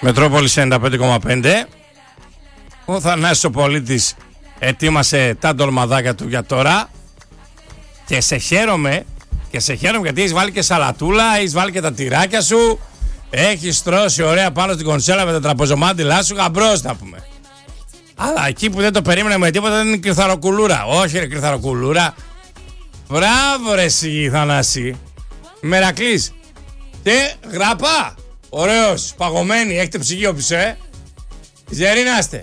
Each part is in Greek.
Μετρόπολης 95,5. Ο Θανάσης ο Πολίτης ετοίμασε τα ντολμαδάκια του για τώρα. Και σε χαίρομαι γιατί έχεις βάλει και σαλατούλα, έχεις βάλει και τα τυράκια σου. Έχεις τρώσει ωραία πάνω στην κονσέλα με τα τραπεζομάντιλά σου, γαμπρός να πούμε. Αλλά εκεί που δεν το περίμενα με τίποτα δεν είναι κρυθαροκουλούρα. Όχι ρε κρυθαροκουλούρα. Μπράβο ρε εσύ Θανάση. Μερακλής. Και γραπά. Ωραίος, παγωμένη, έχετε ψυγείο πίσω Ζεροί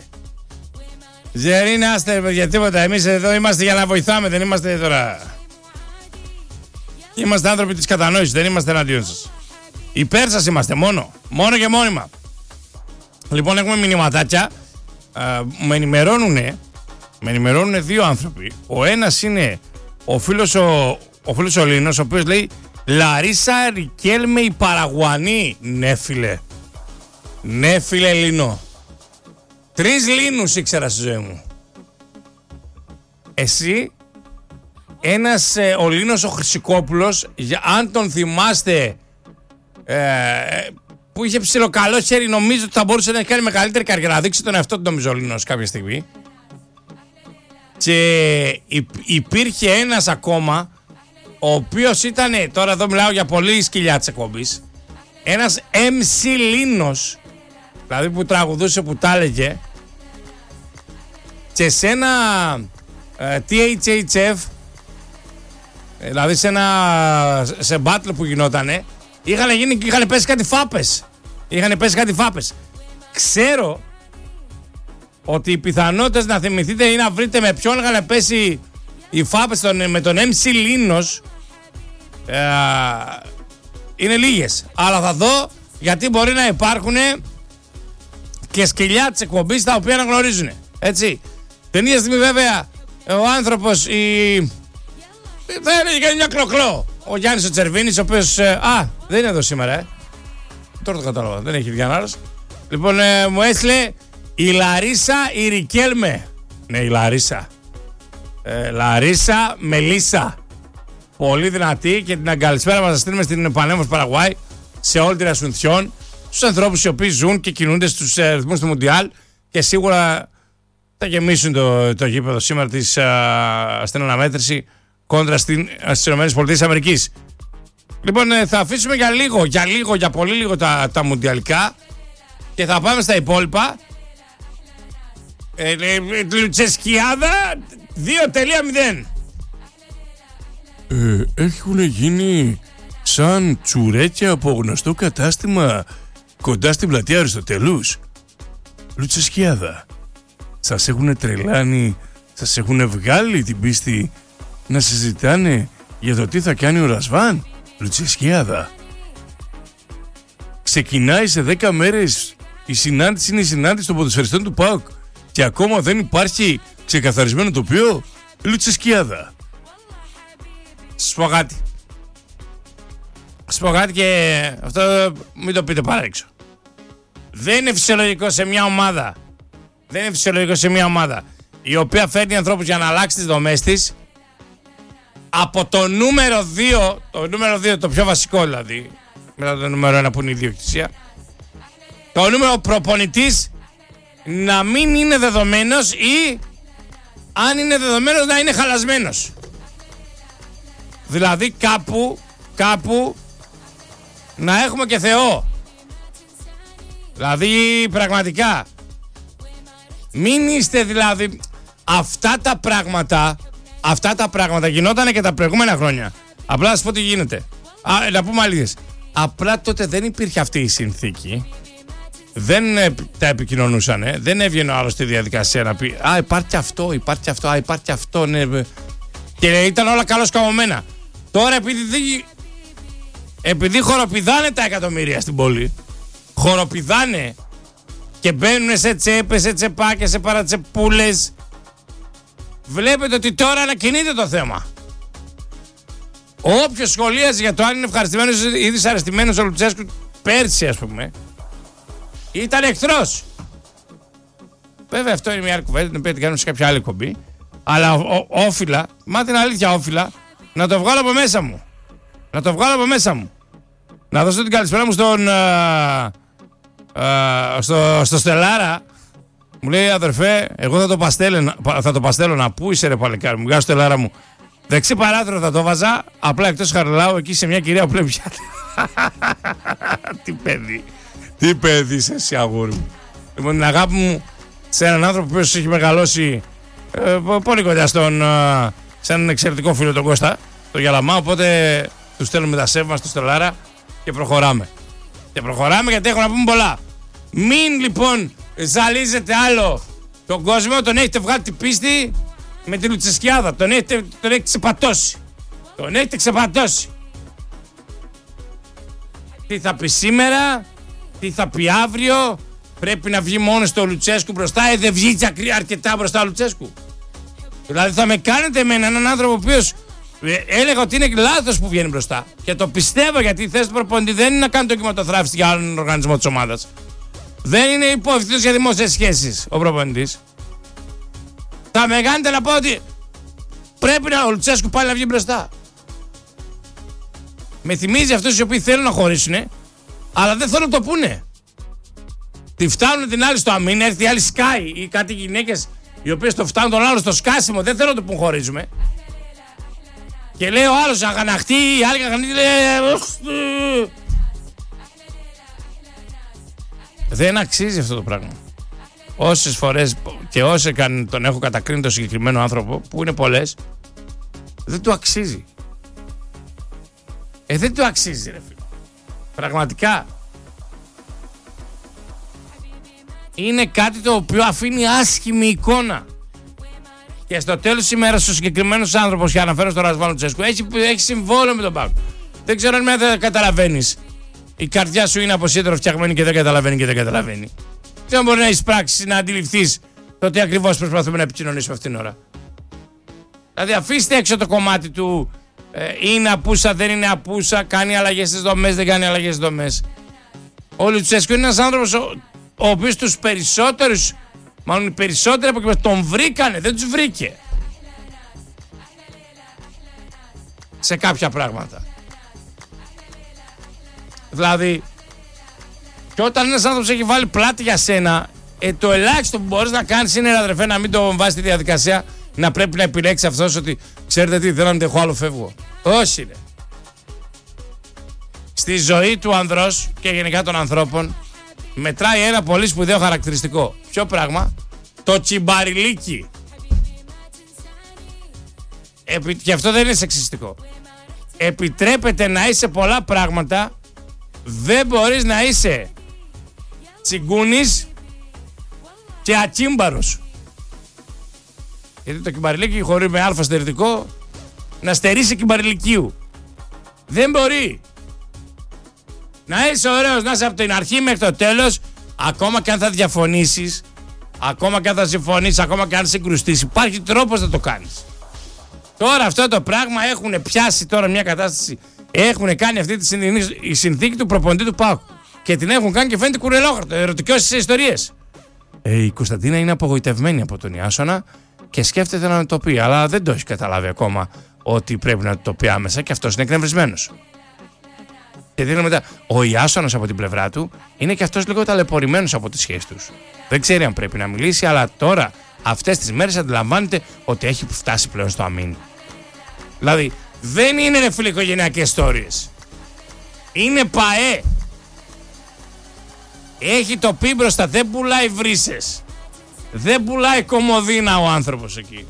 να είστε για τίποτα. Εμείς εδώ είμαστε για να βοηθάμε, δεν είμαστε τώρα. Είμαστε άνθρωποι της κατανόησης, δεν είμαστε εναντίον σας. Υπέρ σας είμαστε μόνο και μόνιμα. Λοιπόν, έχουμε μηνυματάκια. Με ενημερώνουν δύο άνθρωποι. Ο ένας είναι ο φίλος ο Λίνος, ο οποίος λέει Λαρίσα Ρικέλμε η Παραγουανή. Ναι φίλε Λίνο. 3 Λίνους ήξερα στη ζωή μου. Εσύ, ένας ο Λίνος ο Χρυσικόπουλος, αν τον θυμάστε, που είχε ψιλοκαλό χέρι, νομίζω ότι θα μπορούσε να κάνει μεγαλύτερη καριέρα, να δείξει τον εαυτό του νομίζω ο Λίνος κάποια στιγμή. Και υπήρχε ένας ακόμα, ο οποίος ήταν, τώρα εδώ μιλάω για πολύ σκυλιά της εκπομπής, ένας MC Λίνος, δηλαδή που τραγουδούσε, που τα έλεγε, και σε ένα THHF, δηλαδή σε battle που γινότανε, είχαν πέσει κάτι φάπες. Ξέρω ότι οι πιθανότητες να θυμηθείτε ή να βρείτε με ποιον είχαν πέσει οι φάπες με τον MC Λίνος είναι λίγες. Αλλά θα δω, γιατί μπορεί να υπάρχουν και σκυλιά της εκπομπής τα οποία αναγνωρίζουν. Έτσι. Την ίδια στιγμή βέβαια ο άνθρωπος θα έλεγε μια κλοκλό. Ο Γιάννης ο Τσερβίνης, ο οποίος δεν είναι εδώ σήμερα Τώρα το κατάλαβα, δεν έχει διανάρρωση. Λοιπόν, μου έστειλε η Λαρίσα η Ρικέλμε. Ναι, η Λαρίσα. Λαρίσα Μελίσσα. Πολύ δυνατή, και την καλησπέρα μας θα στείλουμε στην Πανέμορφη Παραγουάη, σε όλη την Ασουνθιόν, στους ανθρώπους οι οποίοι ζουν και κινούνται στους ρυθμούς του Μουντιάλ, και σίγουρα θα γεμίσουν το γήπεδο σήμερα στην αναμέτρηση κόντρα στις ΗΠΑ. Λοιπόν, θα αφήσουμε για πολύ λίγο τα μουντιαλικά και θα πάμε στα υπόλοιπα. Λουτσεσκιάδα 2.0. Έχουν γίνει σαν τσουρέκια από γνωστό κατάστημα κοντά στην πλατεία Αριστοτελούς. Λουτσεσκιάδα, σας έχουν τρελάνει, σας έχουν βγάλει την πίστη να συζητάνε για το τι θα κάνει ο Ρασβάν? Λουτσεσκιάδα, ξεκινάει σε 10 μέρες η συνάντηση, είναι η συνάντηση των ποδοσφαιριστών του ΠΑΟΚ και ακόμα δεν υπάρχει ξεκαθαρισμένο τοπίο? Λουτσεσκιάδα. Σας πω κάτι και αυτό μην το πείτε παρά έξω. Δεν είναι φυσιολογικό σε μια ομάδα η οποία φέρνει ανθρώπους για να αλλάξει τις δομές της, από το νούμερο 2, το πιο βασικό δηλαδή, μετά το νούμερο 1 που είναι η ιδιοκτησία, το νούμερο προπονητής να μην είναι δεδομένος, ή αν είναι δεδομένος να είναι χαλασμένος. Δηλαδή κάπου να έχουμε και Θεό. Δηλαδή πραγματικά μην είστε, δηλαδή αυτά τα πράγματα γινότανε και τα προηγούμενα χρόνια. Απλά να σας πω τι γίνεται. Να πούμε αλήθειες. Απλά τότε δεν υπήρχε αυτή η συνθήκη. Δεν τα επικοινωνούσανε. Δεν έβγαινε ο άλλος στη διαδικασία να πει υπάρχει αυτό, ναι. Και ήταν όλα καλώς καμωμένα. Τώρα επειδή χοροπηδάνε τα εκατομμύρια στην πόλη, χοροπηδάνε και μπαίνουν σε τσέπες, σε τσεπάκια, σε παρατσεπούλες, βλέπετε ότι τώρα ανακοινείται το θέμα. Όποιος σχολίαζε για το αν είναι ευχαριστημένος ή δυσαρεστημένος ο Λουτσέσκου πέρσι, ας πούμε, ήταν εχθρός. Βέβαια αυτό είναι μια άλλη κουβέντα, την οποία την κάνουμε σε κάποια άλλη εκπομπή, αλλά όφιλα, την αλήθεια όφιλα, να το βγάλω από μέσα μου. Να δώσω την καλησπέρα μου στον στο Στελάρα, μου λέει αδερφέ, εγώ θα το παστέλωνα. Πού είσαι ρε παλικάρι μου, βγάζω Στελάρα μου. Δεξί παράθυρο θα το βάζα, απλά εκτός χαριλάου εκεί σε μια κυρία που λέει πιάτα. Τι παιδί είσαι εσύ αγούρι μου. Λοιπόν, την αγάπη μου σε έναν άνθρωπο που έχει μεγαλώσει πολύ κοντά σε έναν εξαιρετικό φίλο τον Κώστα, τον Γιαλαμά, οπότε του στέλνουμε τα σέβα στο Στελάρα και προχωράμε. Και προχωράμε γιατί έχω να πούμε πολλά. Μην λοιπόν ζαλίζετε άλλο τον κόσμο, τον έχετε βγάλει την πίστη με τη Λουτσεσκιάδα. Τον έχετε ξεπατώσει. Τον έχετε ξεπατώσει. Τι θα πει σήμερα, τι θα πει αύριο, πρέπει να βγει μόνο στο Λουτσέσκου μπροστά, δεν βγει αρκετά μπροστά ο Λουτσέσκου. Δηλαδή θα με κάνετε με έναν άνθρωπο ο οποίος έλεγα ότι είναι λάθος που βγαίνει μπροστά. Και το πιστεύω, γιατί η θέση του προπονητή δεν είναι να κάνει το κυματοθράφηση για άλλον οργανισμό της ομάδας. Δεν είναι υπόθετος για δημόσιες σχέσεις ο προπονητής. Θα με κάνετε να πω ότι πρέπει ο Λουτσέσκου πάλι να βγει μπροστά. Με θυμίζει αυτούς οι οποίοι θέλουν να χωρίσουν, αλλά δεν θέλουν να το πούνε. Τη φτάνουν την άλλη στο αμήν, έρθει η άλλη σκάει, ή κάτι γυναίκες οι οποίες το φτάνουν τον άλλο στο σκάσιμο, δεν θέλουν να το πούν χωρίζουμε. Και λέει ο άλλος αγαναχτεί, η άλλη αγαναχτεί, λέει... Δεν αξίζει αυτό το πράγμα. Όσες φορές και όσες τον έχω κατακρίνει τον συγκεκριμένο άνθρωπο, που είναι πολλές, δεν του αξίζει. Δεν του αξίζει ρε φίλο. Πραγματικά. Είναι κάτι το οποίο αφήνει άσχημη εικόνα. Και στο τέλος της ημέρας ο συγκεκριμένος άνθρωπος, και αναφέρω στον Ρασβάν Λουτσέσκου, έχει συμβόλαιο με τον ΠΑΟΚ. Δεν ξέρω αν δεν καταλαβαίνεις. Η καρδιά σου είναι από σίδερο φτιαγμένη και δεν καταλαβαίνει και δεν καταλαβαίνει. Δεν μπορεί να εισπράξεις, να αντιληφθείς το τι ακριβώς προσπαθούμε να επικοινωνήσουμε αυτήν την ώρα. Δηλαδή αφήστε έξω το κομμάτι του είναι απούσα, δεν είναι απούσα, κάνει αλλαγές στις δομές, δεν κάνει αλλαγές στις δομές. Ο Λουτσέσκου είναι ένας άνθρωπος ο οποίος τους περισσότερους, μάλλον οι περισσότεροι από εκεί τον βρήκανε, δεν τους βρήκε. Σε κάποια πράγματα. Δηλαδή, και όταν ένας άνθρωπος έχει βάλει πλάτη για σένα, το ελάχιστο που μπορείς να κάνεις είναι, αδερφέ, να μην το βάζεις στη διαδικασία, να πρέπει να επιλέξει αυτός ότι ξέρετε τι, δεν αντέχω άλλο, φεύγω. Όχι είναι. Στη ζωή του ανδρός και γενικά των ανθρώπων μετράει ένα πολύ σπουδαίο χαρακτηριστικό. Ποιο πράγμα? Το τσιμπαριλίκι. Και αυτό δεν είναι σεξιστικό. Επιτρέπεται να είσαι πολλά πράγματα, δεν μπορείς να είσαι τσιγκούνης και ατσίμπαρος. Γιατί το κυμπαριλίκι χωρί με αλφα στερητικό να στερήσει κυμπαριλικίου. Δεν μπορεί. Να είσαι ωραίος, να είσαι από την αρχή μέχρι το τέλος, ακόμα και αν θα διαφωνήσεις, ακόμα και αν θα συμφωνήσεις, ακόμα και αν συγκρουστείς, υπάρχει τρόπος να το κάνεις. Τώρα αυτό το πράγμα έχουν πιάσει τώρα μια κατάσταση, έχουν κάνει αυτή η συνθήκη του προπονητή του ΠΑΟΚ και την έχουν κάνει και φαίνεται κουρελόχαρτο, ερωτικές ιστορίες. Η Κωνσταντίνα είναι απογοητευμένη από τον Ιάσονα και σκέφτεται να το πει, αλλά δεν το έχει καταλάβει ακόμα ότι πρέπει να το πει άμεσα και αυτός είναι εκνευρισμένος. Και δίνω μετά, ο Ιάσονας από την πλευρά του είναι και αυτός λίγο ταλαιπωρημένος από τις σχέσεις τους. Δεν ξέρει αν πρέπει να μιλήσει, αλλά τώρα αυτές τις μέρες αντιλαμβάνεται ότι έχει φτάσει πλέον στο αμήν. Δηλαδή δεν είναι ρε φίλε οικογενειακές ιστορίες. Είναι ΠΑΕ. Έχει το πει μπροστά, δεν πουλάει βρύσες. Δεν πουλάει κομμωδίνα ο άνθρωπος εκεί.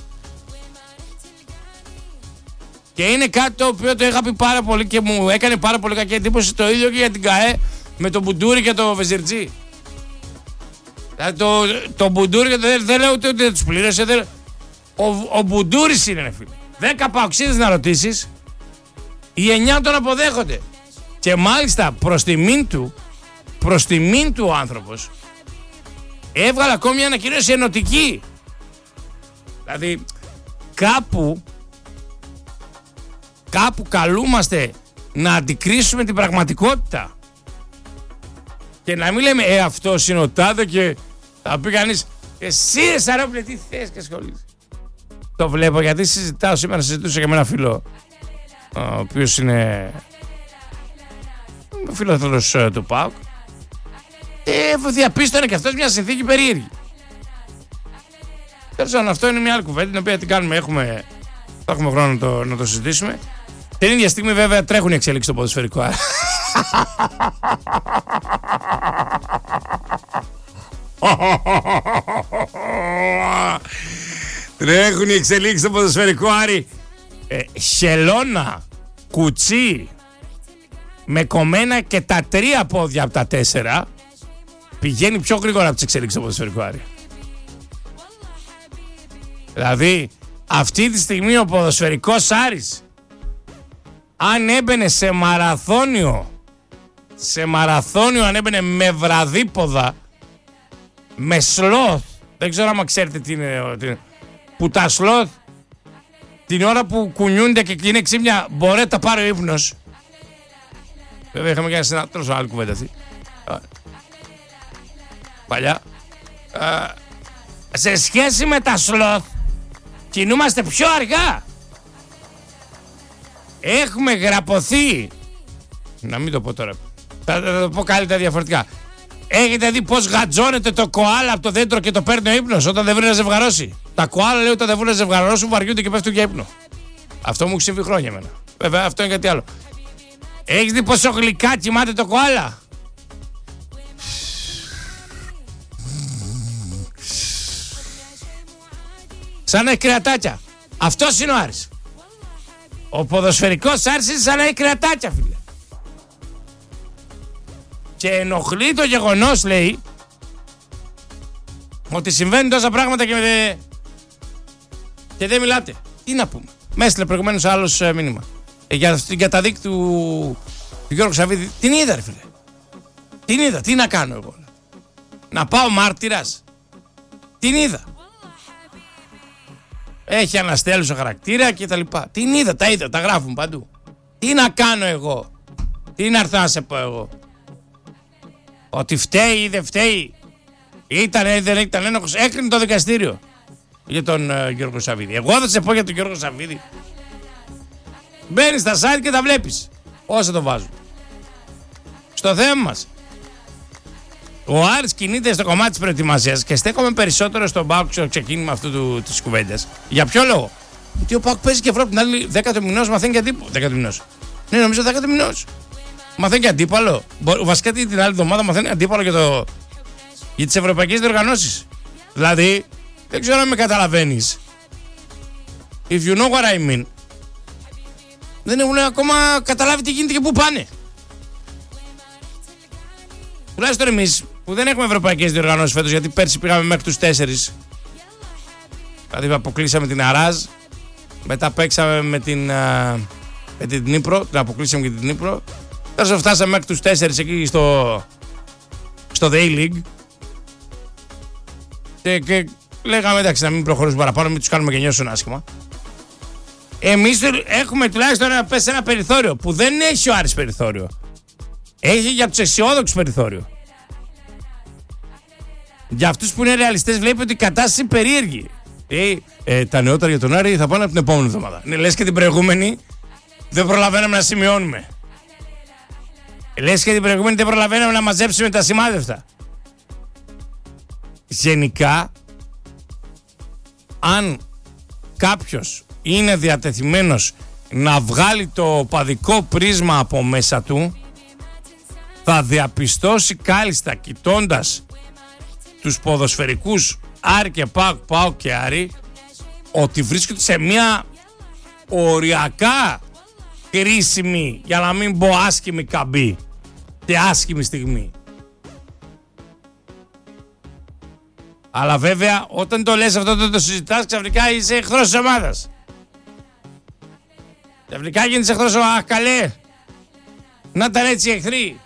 Και είναι κάτι το οποίο το είχα πει πάρα πολύ και μου έκανε πάρα πολύ κακή εντύπωση, το ίδιο και για την ΚΑΕ με τον Μπουντούρη και τον Βεζιρτζή. Δηλαδή το Μπουντούρη και δεν λέω ότι δεν τους πλήρωσε. Ο Μπουντούρης είναι φίλε. 10 παοξίδες να ρωτήσεις, οι 9 τον αποδέχονται. Και μάλιστα προς τιμήν του ο άνθρωπος έβγαλε ακόμη μια ανακοίνωση ενωτική. Δηλαδή κάπου καλούμαστε να αντικρίσουμε την πραγματικότητα και να μην λέμε αυτός είναι ο τάδε και θα πει κανείς εσύ Σαρόπουλε τι θες και ασχολείσαι. Το βλέπω γιατί συζητούσα και με ένα φίλο ο οποίος είναι φίλος του ΠΑΟΚ Διαπίστωνε και αυτός μια συνθήκη περίεργη. Τέλος πάντων, αυτό είναι μια άλλη κουβέντα την οποία την κάνουμε. Θα έχουμε χρόνο να το συζητήσουμε. Την ίδια στιγμή βέβαια τρέχουν οι εξελίξεις στο ποδοσφαιρικό. Τρέχουν οι εξελίξεις στο ποδοσφαιρικό, Άρη. Χελώνα, κουτσί, με κομμένα και τα 3 πόδια από τα 4, πηγαίνει πιο γρήγορα από τις εξελίξεις στο ποδοσφαιρικό, Άρη. Δηλαδή, αυτή τη στιγμή ο ποδοσφαιρικός Άρης, αν έμπαινε σε μαραθώνιο, αν έμπαινε με βραδίποδα, με σλόθ, δεν ξέρω άμα ξέρετε τι είναι, που τα σλόθ την ώρα που κουνιούνται και είναι ξύπνια μπορεί να τα πάρει ο ύπνος. Βέβαια είχαμε κάνει ένα τόσο άλλη κουβέντα αυτή παλιά. Σε σχέση με τα σλόθ κινούμαστε πιο αργά. Έχουμε γραπωθεί, να μην το πω τώρα, θα το πω καλύτερα διαφορετικά. Έχετε δει πως γατζώνεται το κοάλα από το δέντρο και το παίρνει ο ύπνος όταν δεν βρει να ζευγαρώσει? Τα κοάλα, λέει, όταν δεν βρουν να ζευγαρώσουν βαριούνται και πέφτουν για ύπνο. Αυτό μου έχει συμβεί χρόνια εμένα. Βέβαια αυτό είναι κάτι άλλο. Έχεις δει πόσο γλυκά κοιμάται το κοάλα? Σαν να έχει κρεατάκια. Αυτός είναι ο Άρης. Ο ποδοσφαιρικός Άρης είναι σαν να έχει κρεατάκια, φίλε. Και ενοχλεί το γεγονός, λέει, ότι συμβαίνουν τόσα πράγματα και δεν μιλάτε. Τι να πούμε? Με έστειλε προηγουμένως άλλος μήνυμα για την καταδίκη του Γιώργου Σαββίδη. Την είδα, ρε φίλε. Την είδα. Τι να κάνω εγώ? Να πάω μάρτυρας? Την είδα. Έχει αναστέλουσο χαρακτήρα και τα λοιπά. Την είδα, τα είδα, τα γράφουν παντού. Τι να κάνω εγώ? Τι να έρθω να σε πω εγώ? Ότι φταίει ή δεν φταίει, ήταν ή δεν ήταν ένοχος, έκρινε το δικαστήριο για τον Γιώργο Σαββίδη. Εγώ θα σε πω για τον Γιώργο Σαββίδη. Μπαίνεις στα site και τα βλέπεις όσα το βάζουν. Στο θέμα μας, ο Άρης κινείται στο κομμάτι της προετοιμασίας και στέκομαι περισσότερο στον ΠΑΟΚ στο ξεκίνημα αυτού της κουβέντας. Για ποιο λόγο? Γιατί ο ΠΑΟΚ παίζει και Ευρώπη, την άλλη 10ο μηνός μαθαίνει και αντίπαλο. 10ο μηνός. Ναι, νομίζω 10ο μηνός. Μαθαίνει και αντίπαλο. Βασικά την άλλη εβδομάδα μαθαίνει αντίπαλο για τις ευρωπαϊκές διοργανώσεις. Δηλαδή, δεν ξέρω αν με καταλαβαίνεις. If you know what I mean. Δεν έχουν ακόμα καταλάβει τι γίνεται και πού πάνε. Τουλάχιστον εμείς που δεν έχουμε ευρωπαϊκές διοργανώσεις φέτος, γιατί πέρσι πήγαμε μέχρι τους 4. Δηλαδή αποκλείσαμε την Αράζ, μετά παίξαμε με την Νύπρο, την αποκλείσαμε και την Νύπρο. Τώρα φτάσαμε μέχρι τους 4 εκεί στο The A-League και λέγαμε εντάξει να μην προχωρήσουμε παραπάνω, μην τους κάνουμε και νιώσουν άσχημα. Εμείς έχουμε τουλάχιστον ένα περιθώριο που δεν έχει ο Άρης περιθώριο. Έχει για τους αισιόδοξους περιθώριο. Για αυτούς που είναι ρεαλιστές βλέπει ότι η κατάσταση είναι περίεργη. Τα νεότερα για τον Άρη θα πάνε από την επόμενη εβδομάδα. Ναι, λες και την προηγούμενη δεν προλαβαίναμε να σημειώνουμε. Λες και την προηγούμενη δεν προλαβαίναμε να μαζέψουμε τα σημάδευτα. Γενικά, αν κάποιος είναι διατεθειμένος να βγάλει το παδικό πρίσμα από μέσα του, θα διαπιστώσει κάλλιστα κοιτώντας τους ποδοσφαιρικούς Άρη και ΠΑΟΚ και Άρη ότι βρίσκονται σε μια οριακά κρίσιμη, για να μην πω άσχημη καμπή και άσχημη στιγμή. Αλλά βέβαια όταν το λες αυτό το συζητάς, ξαφνικά είσαι εχθρός της ομάδας. Ξαφνικά γίνεις εχθρός. Αχ καλέ, να ήταν έτσι εχθροί.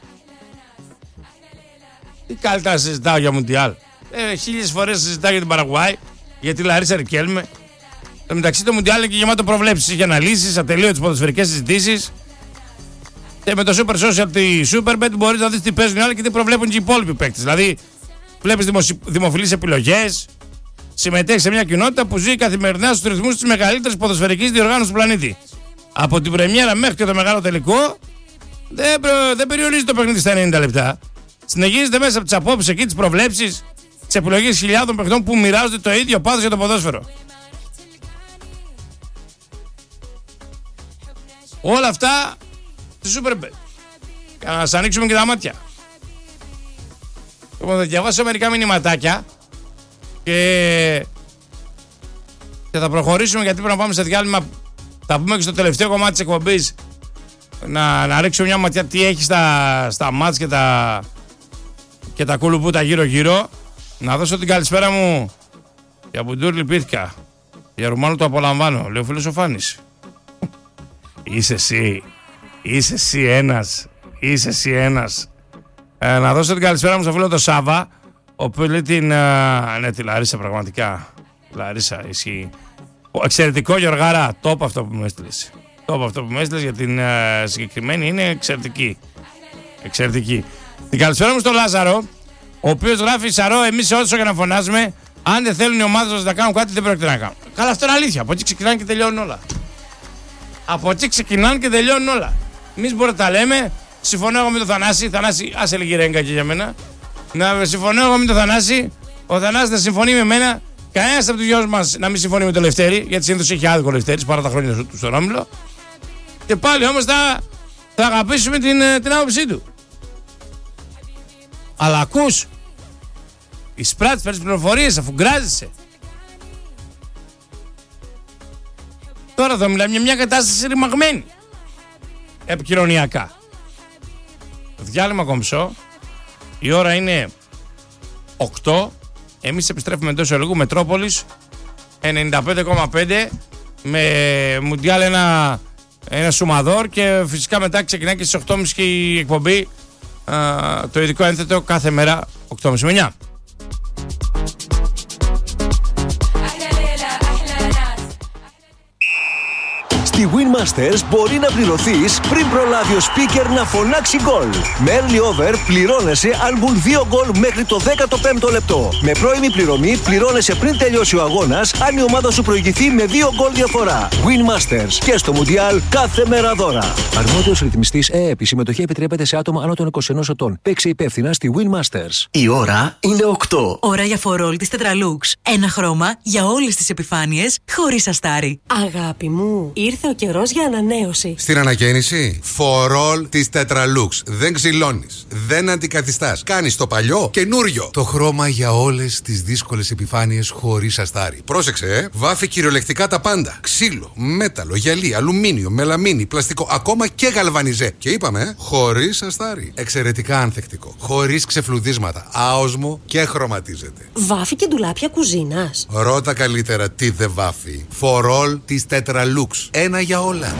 Τι καλύτερα συζητάω για Μουντιάλ. 1000 φορές συζητάω για την Παραγουάη, για τη Λαρίσα Ρικέλμε. Το μεταξύ το Μουντιάλ είναι και γεμάτο προβλέψεις και αναλύσεις, ατελείωτες ποδοσφαιρικές συζητήσεις. Και με το Super Social τη Superbet μπορείς να δεις τι παίζουν οι άλλοι και τι προβλέπουν και οι υπόλοιποι παίκτες. Δηλαδή, βλέπεις δημοφιλείς επιλογές, συμμετέχεις σε μια κοινότητα που ζει καθημερινά στους ρυθμούς της μεγαλύτερης ποδοσφαιρικής διοργάνωσης του πλανήτη. Από την πρεμιέρα μέχρι και το μεγάλο τελικό, δεν περιορίζει το παιχνίδι στα 90 λεπτά. συνεχίζεται μέσα από τις απόψεις εκεί, τις προβλέψεις, τις επιλογές χιλιάδων παιχτών που μοιράζονται το ίδιο πάθος για το ποδόσφαιρο. Όλα αυτά στη Superbet. Για να σας ανοίξουμε και τα μάτια. Λοιπόν, θα διαβάσω μερικά μηνυματάκια και θα προχωρήσουμε, γιατί πρέπει να πάμε σε διάλειμμα. Θα πούμε και στο τελευταίο κομμάτι της εκπομπής να ρίξουμε μια ματιά τι έχει στα μάτς και τα κουλουπούτα γύρω-γύρω. Να δώσω την καλησπέρα μου για Μπουντούρ λυπήθηκα. Για Ρουμάνο το απολαμβάνω, λέει ο φίλος ο Φάνης. Είσαι εσύ ένας. Να δώσω την καλησπέρα μου στο φίλο το Σάβα, ο οποίος λέει τη Λαρίσα, πραγματικά. Λαρίσα, ισχύει. Εξαιρετικό, Γιωργάρα, top αυτό που μου έστειλες. Για την συγκεκριμένη είναι εξαιρετική. Την καλησπέρα μου στο Λάζαρο, ο οποίος γράφει: Σαρό, εμείς όσο και να φωνάζουμε, αν δεν θέλουν οι ομάδες μας να κάνουν κάτι, δεν πρόκειται να κάνουν. Καλά, αυτό είναι αλήθεια. Από εκεί ξεκινάνε και τελειώνουν όλα. Εμείς μπορούμε να τα λέμε. Συμφωνώ εγώ με τον Θανάση. Θανάση, άσε λίγη ρέγγα και για μένα. Συμφωνώ εγώ με τον Θανάση. Ο Θανάσης θα συμφωνεί με μένα. Κανένας από τους δυο μας να μην συμφωνεί με τον Λευτέρη. Γιατί συνήθως έχει άδικο ο Λευτέρης παρά τα χρόνια του στον Όμιλο. Και πάλι όμως θα αγαπήσουμε την άποψή του. Αλλά ακούς, εισπράττεις, παίρνεις πληροφορίες, αφού γκράζεσαι. Τώρα θα μιλάμε για μια κατάσταση ρημαγμένη επικοινωνιακά. Διάλειμμα κομψό. Η ώρα είναι 8. Εμείς επιστρέφουμε εντός ολίγου. Μετρόπολης 95,5 με Μουντιάλ ένα σουμαδόρ. Και φυσικά μετά ξεκινάει και στις 8.30 και η εκπομπή, το ειδικό ένθετο, κάθε μέρα 8.30 με 9. Στη Winmasters μπορεί να πληρωθείς πριν προλάβει ο speaker να φωνάξει γκολ. Με early over πληρώνεσαι αν μπουν 2 γκολ μέχρι το 15ο λεπτό. Με πρώιμη πληρωμή πληρώνεσαι πριν τελειώσει ο αγώνας αν η ομάδα σου προηγηθεί με 2 γκολ διαφορά. Winmasters και στο Mundial κάθε μέρα δώρα. Αρμόδιος ρυθμιστής ΕΕΠ. Η συμμετοχή επιτρέπεται σε άτομα άνω των 21 ετών. Παίξε υπεύθυνα στη Winmasters. Η ώρα είναι 8. Ώρα για φορόλ της Tetralux. Ένα χρώμα για όλες τις επιφάνειες χωρίς αστάρι. Αγάπη μου, ήρθε ο καιρός για ανανέωση. Στην ανακαίνιση, φορόλ της Tetralux. Δεν ξυλώνεις, δεν αντικαθιστάς. Κάνεις το παλιό καινούριο. Το χρώμα για όλες τις δύσκολες επιφάνειες χωρίς αστάρι. Πρόσεξε, βάφει κυριολεκτικά τα πάντα. Ξύλο, μέταλλο, γυαλί, αλουμίνιο, μελαμίνι, πλαστικό, ακόμα και γαλβανιζέ. Και είπαμε, χωρίς αστάρι. Εξαιρετικά ανθεκτικό. Χωρίς ξεφλουδίσματα. Άοσμο και χρωματίζεται. Βάφει και ντουλάπια κουζίνας. Ρώτα καλύτερα τι δεν βάφει. Φορόλ της Tetralux. Ένα για όλα.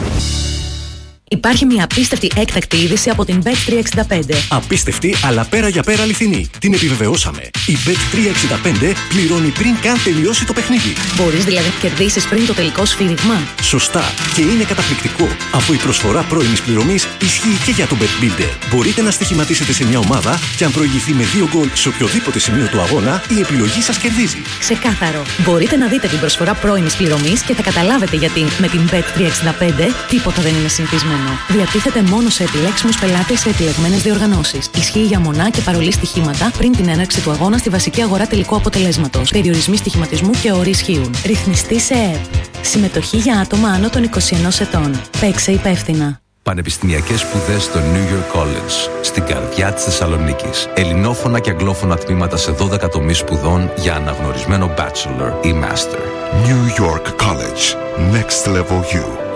Υπάρχει μια απίστευτη έκτακτη είδηση από την Bet365. Απίστευτη, αλλά πέρα για πέρα αληθινή. Την επιβεβαιώσαμε. Η Bet365 πληρώνει πριν καν τελειώσει το παιχνίδι. Μπορείς δηλαδή να κερδίσεις πριν το τελικό σφύριγμα. Σωστά. Και είναι καταπληκτικό, αφού η προσφορά πρώιμης πληρωμής ισχύει και για το Bet Builder. Μπορείτε να στοιχηματίσετε σε μια ομάδα και αν προηγηθεί με 2 γκολ σε οποιοδήποτε σημείο του αγώνα, η επιλογή σας κερδίζει. Ξεκάθαρο. Μπορείτε να δείτε την προσφορά πρώιμης πληρωμής και θα καταλάβετε γιατί με την Bet365 τίποτα δεν είναι συνηθισμένο. Διατίθεται μόνο σε επιλέξιμους πελάτες σε επιλεγμένες διοργανώσεις. Ισχύει για μονά και παρολί στοιχήματα πριν την έναρξη του αγώνα στη βασική αγορά τελικού αποτελέσματος. Περιορισμοί στοιχηματισμού και όροι ισχύουν. Ρυθμιστή σε ΕΕΠ. Συμμετοχή για άτομα άνω των 21 ετών. Παίξε υπεύθυνα. Πανεπιστημιακές σπουδές στο New York College, στην καρδιά της Θεσσαλονίκης. Ελληνόφωνα και αγγλόφωνα τμήματα σε 12 τομείς σπουδών για αναγνωρισμένο bachelor ή master. New York College. Next level you.